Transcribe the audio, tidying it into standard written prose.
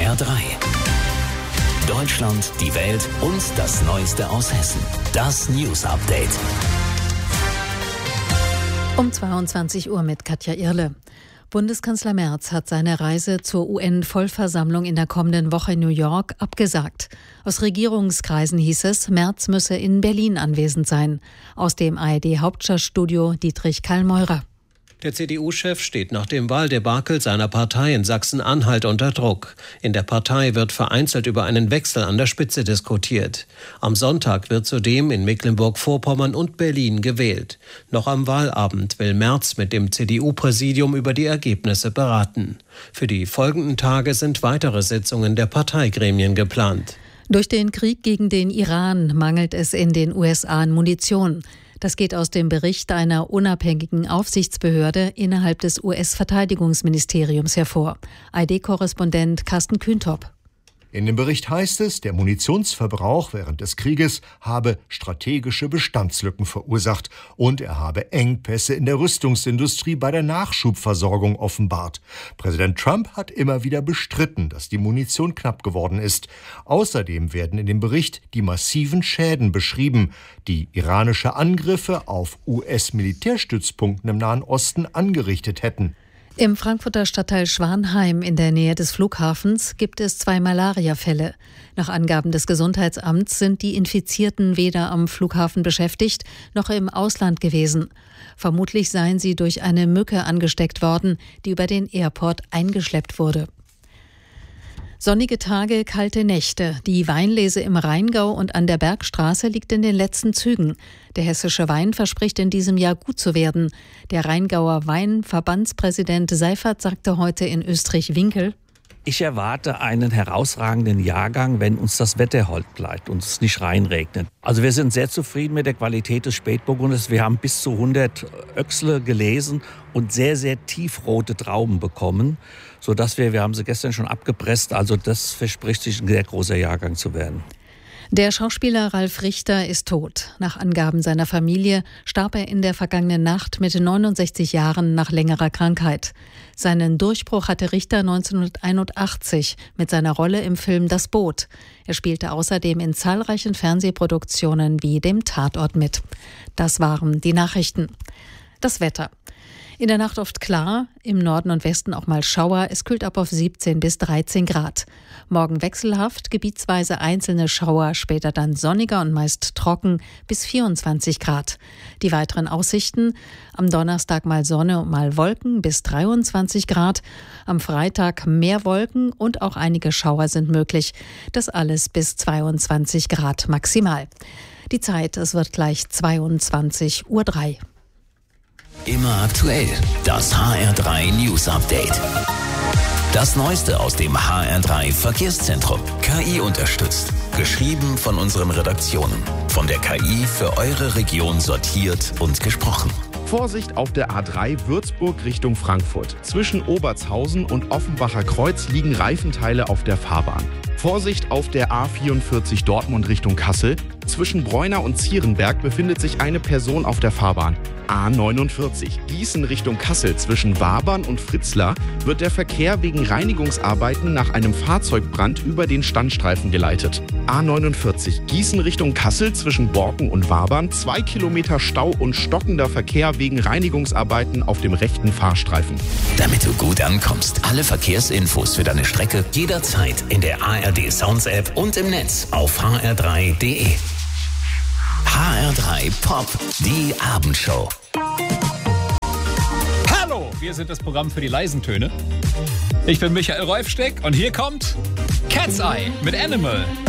HR3. Deutschland, die Welt und das Neueste aus Hessen. Das News Update. Um 22 Uhr mit Katja Irle. Bundeskanzler Merz hat seine Reise zur UN-Vollversammlung in der kommenden Woche in New York abgesagt. Aus Regierungskreisen hieß es, Merz müsse in Berlin anwesend sein. Aus dem ARD-Hauptstadtstudio Dietrich Kallmeurer. Der CDU-Chef steht nach dem Wahldebakel seiner Partei in Sachsen-Anhalt unter Druck. In der Partei wird vereinzelt über einen Wechsel an der Spitze diskutiert. Am Sonntag wird zudem in Mecklenburg-Vorpommern und Berlin gewählt. Noch am Wahlabend will Merz mit dem CDU-Präsidium über die Ergebnisse beraten. Für die folgenden Tage sind weitere Sitzungen der Parteigremien geplant. Durch den Krieg gegen den Iran mangelt es in den USA an Munition. Das geht aus dem Bericht einer unabhängigen Aufsichtsbehörde innerhalb des US-Verteidigungsministeriums hervor. ARD-Korrespondent Carsten Kühntop. In dem Bericht heißt es, der Munitionsverbrauch während des Krieges habe strategische Bestandslücken verursacht und er habe Engpässe in der Rüstungsindustrie bei der Nachschubversorgung offenbart. Präsident Trump hat immer wieder bestritten, dass die Munition knapp geworden ist. Außerdem werden in dem Bericht die massiven Schäden beschrieben, die iranische Angriffe auf US-Militärstützpunkten im Nahen Osten angerichtet hätten. Im Frankfurter Stadtteil Schwanheim in der Nähe des Flughafens gibt es 2 Malariafälle. Nach Angaben des Gesundheitsamts sind die Infizierten weder am Flughafen beschäftigt noch im Ausland gewesen. Vermutlich seien sie durch eine Mücke angesteckt worden, die über den Airport eingeschleppt wurde. Sonnige Tage, kalte Nächte. Die Weinlese im Rheingau und an der Bergstraße liegt in den letzten Zügen. Der hessische Wein verspricht in diesem Jahr gut zu werden. Der Rheingauer Weinverbandspräsident Seifert sagte heute in Österreich-Winkel: Ich erwarte einen herausragenden Jahrgang, wenn uns das Wetter hold bleibt und es nicht reinregnet. Also wir sind sehr zufrieden mit der Qualität des Spätburgunders. Wir haben bis zu 100 Öchsle gelesen und sehr, sehr tiefrote Trauben bekommen, sodass wir haben sie gestern schon abgepresst. Also das verspricht sich ein sehr großer Jahrgang zu werden. Der Schauspieler Ralf Richter ist tot. Nach Angaben seiner Familie starb er in der vergangenen Nacht mit 69 Jahren nach längerer Krankheit. Seinen Durchbruch hatte Richter 1981 mit seiner Rolle im Film Das Boot. Er spielte außerdem in zahlreichen Fernsehproduktionen wie dem Tatort mit. Das waren die Nachrichten. Das Wetter. In der Nacht oft klar, im Norden und Westen auch mal Schauer. Es kühlt ab auf 17 bis 13 Grad. Morgen wechselhaft, gebietsweise einzelne Schauer, später dann sonniger und meist trocken bis 24 Grad. Die weiteren Aussichten: am Donnerstag mal Sonne und mal Wolken bis 23 Grad. Am Freitag mehr Wolken und auch einige Schauer sind möglich. Das alles bis 22 Grad maximal. Die Zeit, es wird gleich 22:03 Uhr. Immer aktuell, das HR3 News Update. Das Neueste aus dem HR3 Verkehrszentrum. KI unterstützt. Geschrieben von unseren Redaktionen. Von der KI für eure Region sortiert und gesprochen. Vorsicht auf der A3 Würzburg Richtung Frankfurt. Zwischen Obertshausen und Offenbacher Kreuz liegen Reifenteile auf der Fahrbahn. Vorsicht auf der A44 Dortmund Richtung Kassel. Zwischen Bräuna und Zierenberg befindet sich eine Person auf der Fahrbahn. A49 Gießen Richtung Kassel. Zwischen Wabern und Fritzlar wird der Verkehr wegen Reinigungsarbeiten nach einem Fahrzeugbrand über den Standstreifen geleitet. A49 Gießen Richtung Kassel. Zwischen Borken und Wabern 2 Kilometer Stau und stockender Verkehr wegen Reinigungsarbeiten auf dem rechten Fahrstreifen. Damit du gut ankommst, alle Verkehrsinfos für deine Strecke jederzeit in der ARD Sounds App und im Netz auf hr3.de. HR3 Pop, die Abendshow. Hallo, wir sind das Programm für die leisen Töne. Ich bin Michael Rolfsteck und hier kommt Cat's Eye mit Animal.